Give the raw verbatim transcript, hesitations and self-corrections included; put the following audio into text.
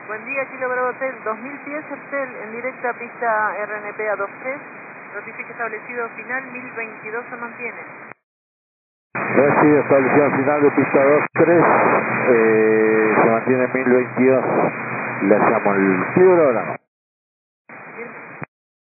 Buen día, Kilo Bravo Hotel, dos mil pies Hotel, en directa pista R N P A veintitrés, notifique establecido final mil veintidós se mantiene. Recibe establecido final de pista dos tres, eh, se mantiene mil veintidós, le hacemos el programa.